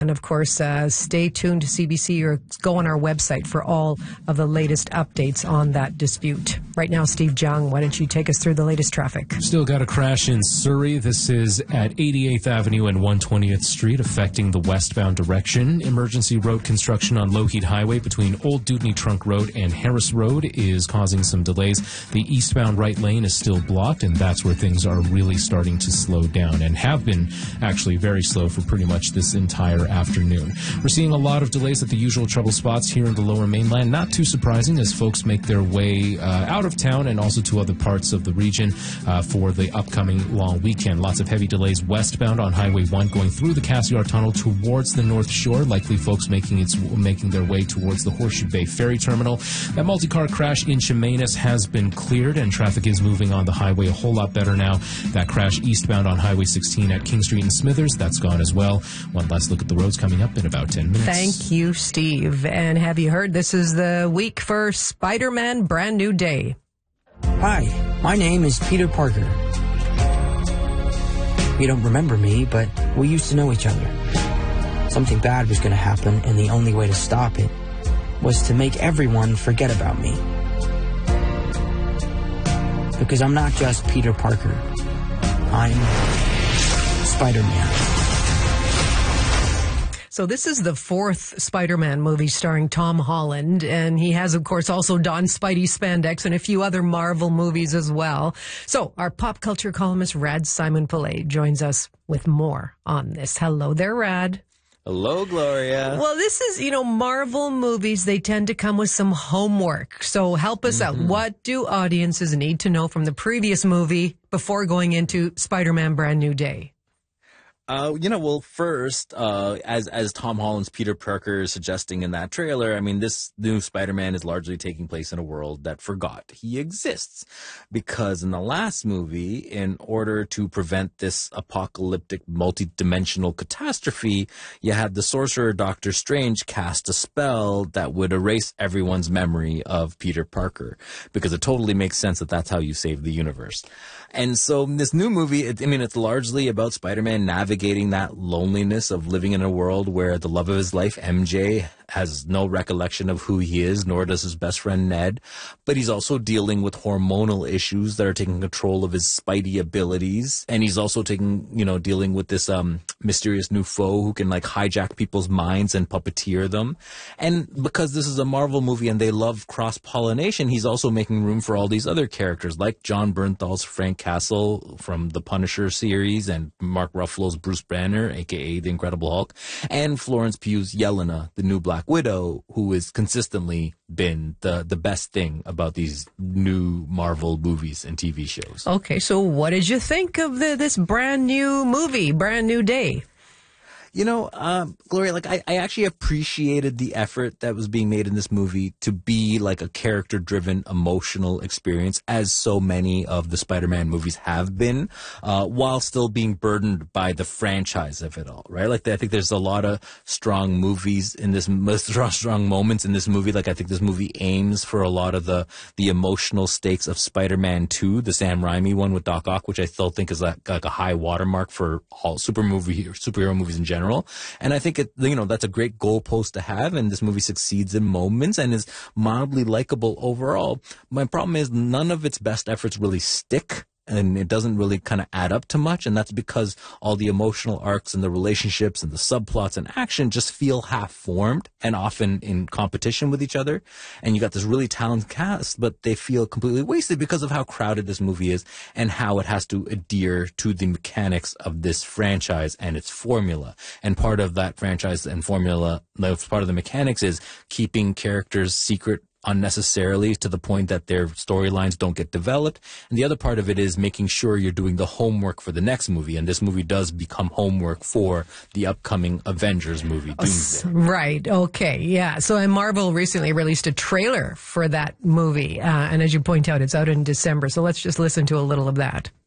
And of course, stay tuned to CBC or go on our website for all of the latest updates on that dispute. Right now, Steve Jung, why don't you take us through the latest traffic? Still got a crash in Surrey. This is at 88th Avenue and 120th Street, affecting the westbound direction. Emergency road construction on Lougheed Highway between Old Dewdney Trunk Road and Harris Road is causing some delays. The eastbound right lane is still blocked, and that's where things are really starting to slow down and have been actually very slow for pretty much this entire afternoon. We're seeing a lot of delays at the usual trouble spots here in the Lower Mainland. Not too surprising as folks make their way out of town and also to other parts of the region for the upcoming long weekend. Lots of heavy delays westbound on Highway 1 going through the Cassiar Tunnel towards the North Shore, likely folks making their way towards the Horseshoe Bay Ferry Terminal. That multi-car crash in Chemainus has been cleared and traffic is moving on the highway a whole lot better now. That crash eastbound on Highway 16 at King Street and Smithers, that's gone as well. One last look at the roads coming up in about 10 minutes. Thank you, Steve. And have you heard this is the week for Spider-Man Brand New Day? Hi, my name is Peter Parker. You don't remember me, but we used to know each other. Something bad was going to happen, and the only way to stop it was to make everyone forget about me. Because I'm not just Peter Parker. I'm Spider-Man. So this is the fourth Spider-Man movie starring Tom Holland, and he has, of course, also donned Spidey spandex and a few other Marvel movies as well. So our pop culture columnist, Rad Simon-Pillay, joins us with more on this. Hello there, Rad. Hello, Gloria. Well, this is, Marvel movies, they tend to come with some homework. So help us out. What do audiences need to know from the previous movie before going into Spider-Man Brand New Day? Well, first, as Tom Holland's Peter Parker is suggesting in that trailer, I mean, this new Spider-Man is largely taking place in a world that forgot he exists. Because in the last movie, in order to prevent this apocalyptic multi-dimensional catastrophe, you had the sorcerer Doctor Strange cast a spell that would erase everyone's memory of Peter Parker. Because it totally makes sense that that's how you save the universe. And so this new movie, it's largely about Spider-Man navigating that loneliness of living in a world where the love of his life, MJ, has no recollection of who he is, nor does his best friend Ned. But he's also dealing with hormonal issues that are taking control of his Spidey abilities. And he's also dealing with this mysterious new foe who can hijack people's minds and puppeteer them. And because this is a Marvel movie and they love cross-pollination, he's also making room for all these other characters like John Bernthal's Frank Castle from the Punisher series and Mark Ruffalo's Bruce Banner, a.k.a. the Incredible Hulk, and Florence Pugh's Yelena, the new Black Widow, who has consistently been the best thing about these new Marvel movies and TV shows. Okay, so what did you think of this brand new movie, Brand New Day? Gloria, I actually appreciated the effort that was being made in this movie to be a character-driven, emotional experience, as so many of the Spider-Man movies have been, while still being burdened by the franchise of it all, right? I think there's a lot of strong movies in this, strong moments in this movie. I think this movie aims for a lot of the emotional stakes of Spider-Man 2, the Sam Raimi one with Doc Ock, which I still think is like a high watermark for all superhero movies in general. And I think that's a great goalpost to have, and this movie succeeds in moments and is mildly likable overall. My problem is none of its best efforts really stick. And it doesn't really kind of add up to much, and that's because all the emotional arcs and the relationships and the subplots and action just feel half-formed and often in competition with each other. And you got this really talented cast, but they feel completely wasted because of how crowded this movie is and how it has to adhere to the mechanics of this franchise and its formula. And part of that franchise and formula, part of the mechanics is keeping characters secret unnecessarily to the point that their storylines don't get developed. And the other part of it is making sure you're doing the homework for the next movie. And this movie does become homework for the upcoming Avengers movie, Doomsday. Right. Okay. Yeah. So and Marvel recently released a trailer for that movie. And as you point out, it's out in December. So let's just listen to a little of that.